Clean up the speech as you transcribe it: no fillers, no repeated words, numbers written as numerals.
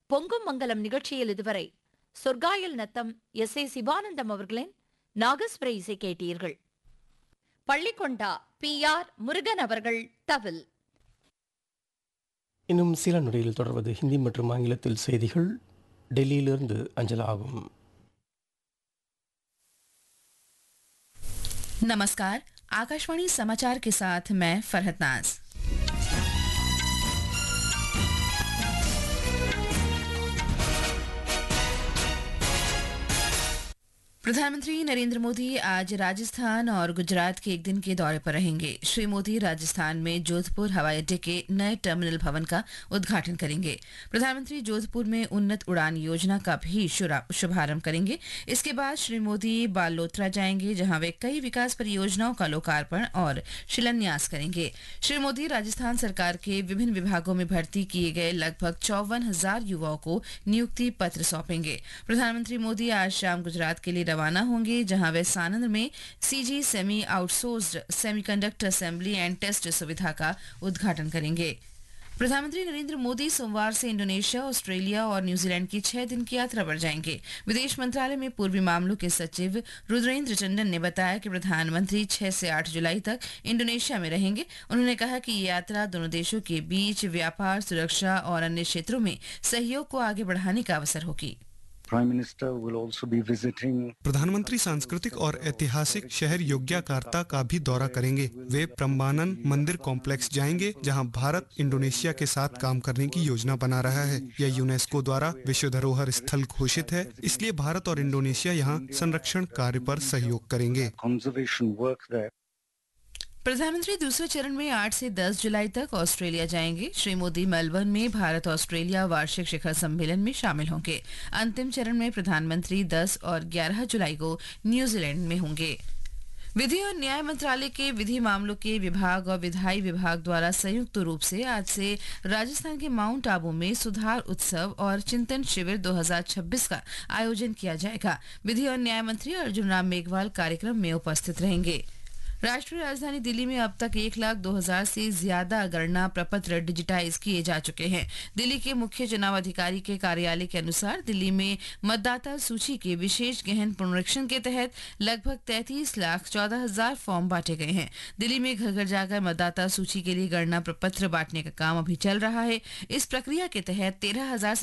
பொங்கும் மங்கலம் நிகழ்ச்சியில் இதுவரை சொர்க்காயல் நத்தம் எஸ் ஏ சிவானந்தம் அவர்களின் நாகஸ்வர இசை கேட்டீர்கள். பள்ளிக்கொண்டா பி ஆர் முருகன் அவர்கள் தவில். இன்னும் சில நொடியில் தொடர்வது ஹிந்தி மற்றும் ஆங்கிலத்தில் செய்திகள் டெல்லியிலிருந்து அஞ்சலாகும். नमस्कार, आकाशवाणी समाचार के साथ मैं फरहत नाज। प्रधानमंत्री नरेंद्र मोदी आज राजस्थान और गुजरात के एक दिन के दौरे पर रहेंगे। श्री मोदी राजस्थान में जोधपुर हवाई अड्डे के नए टर्मिनल भवन का उद्घाटन करेंगे। प्रधानमंत्री जोधपुर में उन्नत उड़ान योजना का भी शुभारंभ करेंगे। इसके बाद श्री मोदी बालोतरा जाएंगे, जहां वे कई विकास परियोजनाओं का लोकार्पण और शिलान्यास करेंगे। श्री मोदी राजस्थान सरकार के विभिन्न विभागों में भर्ती किए गए लगभग 54,000 युवाओं को नियुक्ति पत्र सौंपेंगे। प्रधानमंत्री मोदी आज शाम गुजरात के लिए रवाना होंगे, जहां वे सानंद में CG semi outsourced semiconductor assembly and test सुविधा का उद्घाटन करेंगे। प्रधानमंत्री नरेंद्र मोदी सोमवार से इंडोनेशिया, ऑस्ट्रेलिया और न्यूजीलैंड की 6 दिन की यात्रा पर जाएंगे। विदेश मंत्रालय में पूर्वी मामलों के सचिव रुद्रेंद्र टंडन ने बताया कि प्रधानमंत्री 6 से 8 जुलाई तक इंडोनेशिया में रहेंगे। उन्होंने कहा कि ये यात्रा दोनों देशों के बीच व्यापार, सुरक्षा और अन्य क्षेत्रों में सहयोग को आगे बढ़ाने का अवसर होगी। प्रधानमंत्री सांस्कृतिक और ऐतिहासिक शहर योग्याकार्ता का भी दौरा करेंगे। वे प्रम्बानन मंदिर कॉम्प्लेक्स जाएंगे, जहां भारत इंडोनेशिया के साथ काम करने की योजना बना रहा है। यह यूनेस्को द्वारा विश्व धरोहर स्थल घोषित है, इसलिए भारत और इंडोनेशिया यहां संरक्षण कार्य पर सहयोग करेंगे। प्रधानमंत्री दूसरे चरण में 8 से 10 जुलाई तक ऑस्ट्रेलिया जाएंगे। श्री मोदी मेलबर्न में भारत ऑस्ट्रेलिया वार्षिक शिखर सम्मेलन में शामिल होंगे। अंतिम चरण में प्रधानमंत्री 10 और 11 जुलाई को न्यूजीलैंड में होंगे। विधि और न्याय मंत्रालय के विधि मामलों के विभाग और विधायी विभाग द्वारा संयुक्त रूप से आज से राजस्थान के माउंट आबू में सुधार उत्सव और चिंतन शिविर 2026 का आयोजन किया जाएगा। विधि और न्याय मंत्री अर्जुन राम मेघवाल कार्यक्रम में उपस्थित रहेंगे। राष्ट्रीय राजधानी दिल्ली में अब तक 1,02,000 से ज्यादा गणना प्रपत्र डिजिटाइज किए जा चुके हैं। दिल्ली के मुख्य चुनाव अधिकारी के कार्यालय के अनुसार दिल्ली में मतदाता सूची के विशेष गहन पुनरीक्षण के तहत लगभग 33,14,000 फॉर्म बांटे गए हैं। दिल्ली में घर घर जाकर मतदाता सूची के लिए गणना प्रपत्र बांटने का काम अभी चल रहा है। इस प्रक्रिया के तहत 13,000 से